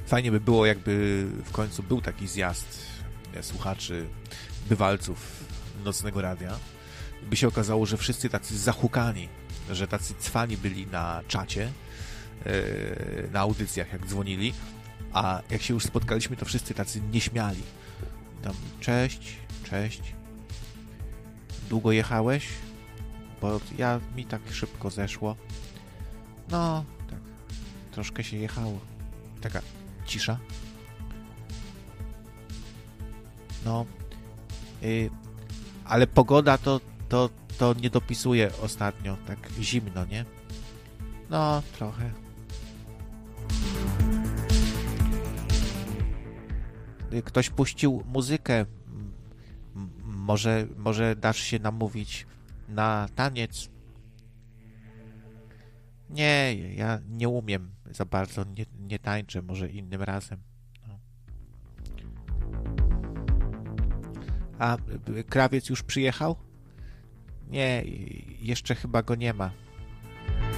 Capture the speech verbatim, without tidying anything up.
Fajnie by było, jakby w końcu był taki zjazd słuchaczy, bywalców Nocnego Radia. By się okazało, że wszyscy tacy zahukani, że tacy cwani byli na czacie, na audycjach, jak dzwonili, a jak się już spotkaliśmy, to wszyscy tacy nieśmiali. Tam, cześć, cześć. Długo jechałeś? Bo ja mi tak szybko zeszło. No, tak. Troszkę się jechało. Taka cisza. No. Yy, ale pogoda to, to, to nie dopisuje ostatnio. Tak zimno, nie? No, trochę. Ktoś puścił muzykę. Może, może dasz się namówić na taniec? Nie, ja nie umiem za bardzo, nie, nie tańczę, może innym razem. No. A krawiec już przyjechał? Nie, jeszcze chyba go nie ma.